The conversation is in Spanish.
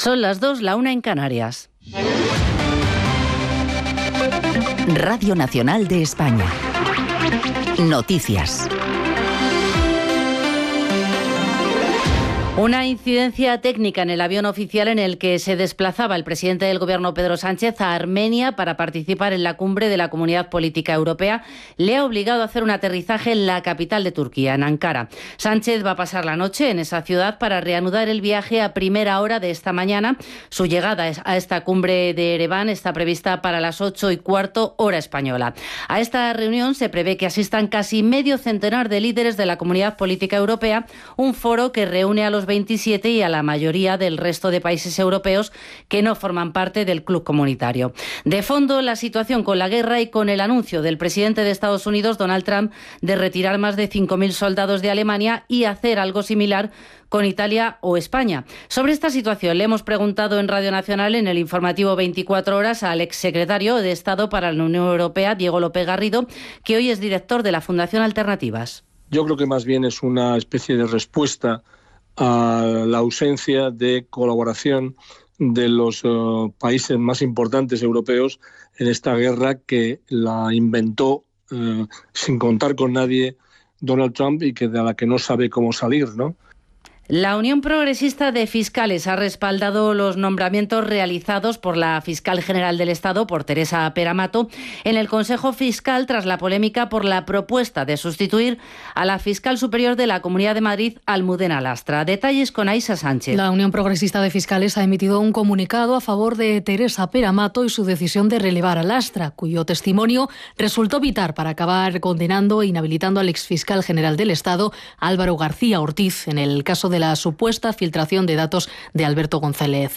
Son las 2, la 1 en Canarias. Radio Nacional de España. Noticias. Una incidencia técnica en el avión oficial en el que se desplazaba el presidente del Gobierno, Pedro Sánchez, a Armenia para participar en la cumbre de la Comunidad Política Europea le ha obligado a hacer un aterrizaje en la capital de Turquía, en Ankara. Sánchez va a pasar la noche en esa ciudad para reanudar el viaje a primera hora de esta mañana. Su llegada a esta cumbre de Ereván está prevista para las 8:15 hora española. A esta reunión se prevé que asistan casi medio centenar de líderes de la Comunidad Política Europea, un foro que reúne a los 27 y a la mayoría del resto de países europeos que no forman parte del club comunitario. De fondo, la situación con la guerra y con el anuncio del presidente de Estados Unidos, Donald Trump, de retirar más de 5.000 soldados de Alemania y hacer algo similar con Italia o España. Sobre esta situación le hemos preguntado en Radio Nacional, en el informativo 24 horas, al exsecretario de Estado para la Unión Europea, Diego López Garrido, que hoy es director de la Fundación Alternativas. Yo creo que más bien es una especie de respuesta a la ausencia de colaboración de los países más importantes europeos en esta guerra que la inventó sin contar con nadie Donald Trump y de la que no sabe cómo salir, ¿no? La Unión Progresista de Fiscales ha respaldado los nombramientos realizados por la fiscal general del Estado, por Teresa Peramato, en el Consejo Fiscal tras la polémica por la propuesta de sustituir a la fiscal superior de la Comunidad de Madrid, Almudena Lastra. Detalles con Aisa Sánchez. La Unión Progresista de Fiscales ha emitido un comunicado a favor de Teresa Peramato y su decisión de relevar a Lastra, cuyo testimonio resultó vital para acabar condenando e inhabilitando al exfiscal general del Estado, Álvaro García Ortiz, en el caso de la supuesta filtración de datos de Alberto González